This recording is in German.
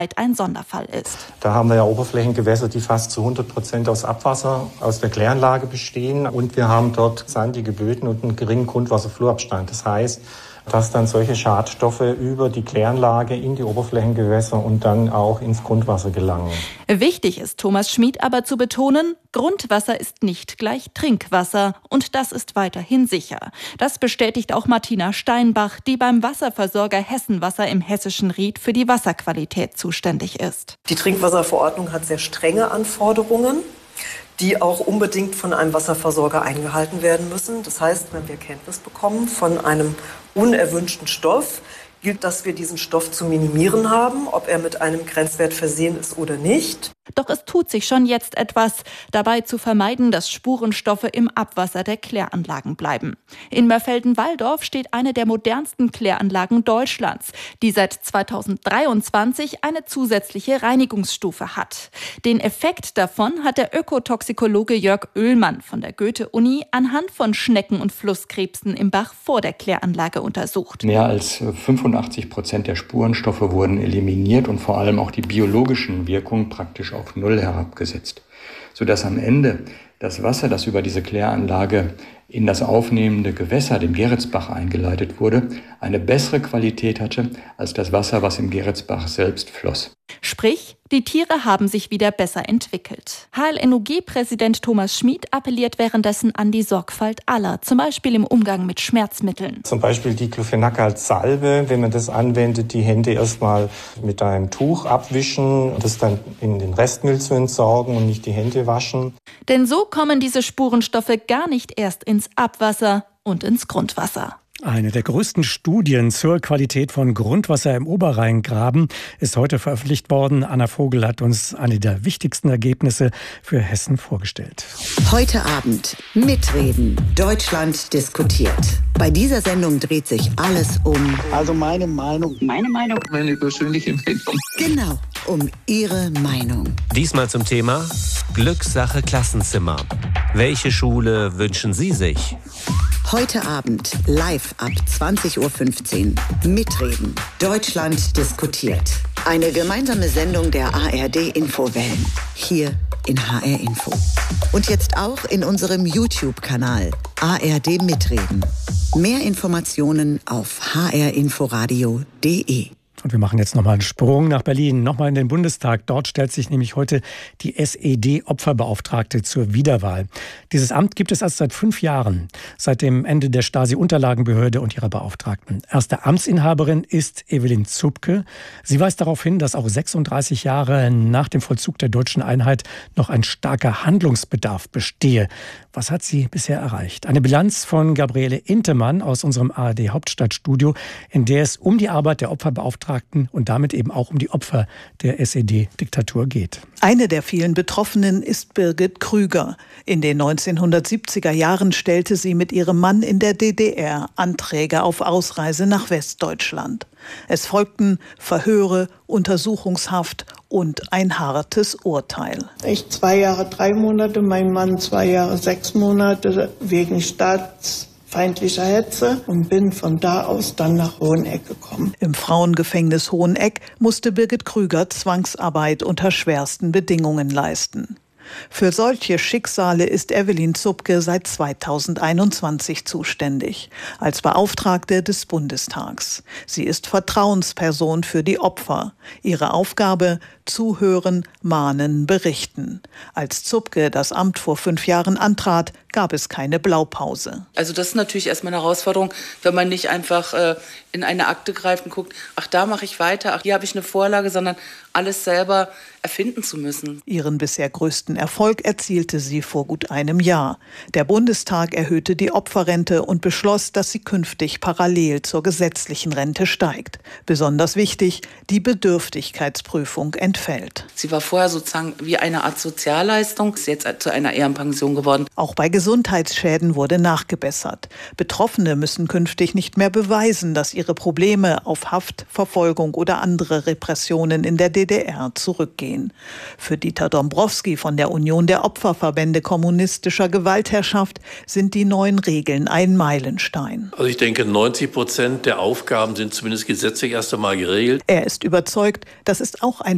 ein Sonderfall ist. Da haben wir ja Oberflächengewässer, die fast zu 100% aus Abwasser aus der Kläranlage bestehen. Und wir haben dort sandige Böden und einen geringen Grundwasserflurabstand. Das heißt, dass dann solche Schadstoffe über die Kläranlage in die Oberflächengewässer und dann auch ins Grundwasser gelangen. Wichtig ist Thomas Schmid aber zu betonen, Grundwasser ist nicht gleich Trinkwasser und das ist weiterhin sicher. Das bestätigt auch Martina Steinbach, die beim Wasserversorger Hessenwasser im hessischen Ried für die Wasserqualität zuständig ist. Die Trinkwasserverordnung hat sehr strenge Anforderungen, die auch unbedingt von einem Wasserversorger eingehalten werden müssen. Das heißt, wenn wir Kenntnis bekommen von einem unerwünschten Stoff, gilt, dass wir diesen Stoff zu minimieren haben, ob er mit einem Grenzwert versehen ist oder nicht. Doch es tut sich schon jetzt etwas, dabei zu vermeiden, dass Spurenstoffe im Abwasser der Kläranlagen bleiben. In Mörfelden-Walldorf steht eine der modernsten Kläranlagen Deutschlands, die seit 2023 eine zusätzliche Reinigungsstufe hat. Den Effekt davon hat der Ökotoxikologe Jörg Oehlmann von der Goethe-Uni anhand von Schnecken und Flusskrebsen im Bach vor der Kläranlage untersucht. Mehr als 85% der Spurenstoffe wurden eliminiert und vor allem auch die biologischen Wirkungen praktisch auf Null herabgesetzt, sodass am Ende das Wasser, das über diese Kläranlage in das aufnehmende Gewässer, dem Geretsbach, eingeleitet wurde, eine bessere Qualität hatte als das Wasser, was im Geretsbach selbst floss. Sprich, die Tiere haben sich wieder besser entwickelt. HLNOG-Präsident Thomas Schmid appelliert währenddessen an die Sorgfalt aller, zum Beispiel im Umgang mit Schmerzmitteln. Zum Beispiel Diclofenac als Salbe, wenn man das anwendet, die Hände erstmal mit einem Tuch abwischen, das dann in den Restmüll zu entsorgen und nicht die Hände waschen. Denn so kommen diese Spurenstoffe gar nicht erst ins Abwasser und ins Grundwasser. Eine der größten Studien zur Qualität von Grundwasser im Oberrheingraben ist heute veröffentlicht worden. Anna Vogel hat uns eine der wichtigsten Ergebnisse für Hessen vorgestellt. Heute Abend mitreden. Deutschland diskutiert. Bei dieser Sendung dreht sich alles um... Also meine Meinung. Meine Meinung? Meine persönliche Meinung. Genau, um Ihre Meinung. Diesmal zum Thema Glückssache Klassenzimmer. Welche Schule wünschen Sie sich? Heute Abend live ab 20.15 Uhr. Mitreden. Deutschland diskutiert. Eine gemeinsame Sendung der ARD-Infowellen. Hier in HR Info. Und jetzt auch in unserem YouTube-Kanal ARD Mitreden. Mehr Informationen auf hrinforadio.de. Und wir machen jetzt nochmal einen Sprung nach Berlin, nochmal in den Bundestag. Dort stellt sich nämlich heute die SED-Opferbeauftragte zur Wiederwahl. Dieses Amt gibt es erst seit 5 Jahren, seit dem Ende der Stasi-Unterlagenbehörde und ihrer Beauftragten. Erste Amtsinhaberin ist Evelyn Zupke. Sie weist darauf hin, dass auch 36 Jahre nach dem Vollzug der deutschen Einheit noch ein starker Handlungsbedarf bestehe. Was hat sie bisher erreicht? Eine Bilanz von Gabriele Intemann aus unserem ARD-Hauptstadtstudio, in der es um die Arbeit der Opferbeauftragten und damit eben auch um die Opfer der SED-Diktatur geht. Eine der vielen Betroffenen ist Birgit Krüger. In den 1970er Jahren stellte sie mit ihrem Mann in der DDR Anträge auf Ausreise nach Westdeutschland. Es folgten Verhöre, Untersuchungshaft und ein hartes Urteil. Ich 2 Jahre 3 Monate, mein Mann 2 Jahre 6 Monate wegen staatsfeindlicher Hetze und bin von da aus dann nach Hoheneck gekommen. Im Frauengefängnis Hoheneck musste Birgit Krüger Zwangsarbeit unter schwersten Bedingungen leisten. Für solche Schicksale ist Evelyn Zupke seit 2021 zuständig, als Beauftragte des Bundestags. Sie ist Vertrauensperson für die Opfer. Ihre Aufgabe: zuhören, mahnen, berichten. Als Zupke das Amt vor 5 Jahren antrat, gab es keine Blaupause. Also das ist natürlich erstmal eine Herausforderung, wenn man nicht einfach in eine Akte greift und guckt, ach, da mache ich weiter, ach, hier habe ich eine Vorlage, sondern alles selber erfinden zu müssen. Ihren bisher größten Erfolg erzielte sie vor gut einem Jahr. Der Bundestag erhöhte die Opferrente und beschloss, dass sie künftig parallel zur gesetzlichen Rente steigt. Besonders wichtig, die Bedürftigkeitsprüfung entfällt. Sie war vorher sozusagen wie eine Art Sozialleistung, ist jetzt zu einer Ehrenpension geworden. Auch bei Gesundheitsschäden wurde nachgebessert. Betroffene müssen künftig nicht mehr beweisen, dass ihre Probleme auf Haft, Verfolgung oder andere Repressionen in der DDR zurückgehen. Für Dieter Dombrowski von der Union der Opferverbände kommunistischer Gewaltherrschaft sind die neuen Regeln ein Meilenstein. Also ich denke, 90% der Aufgaben sind zumindest gesetzlich erst einmal geregelt. Er ist überzeugt, das ist auch ein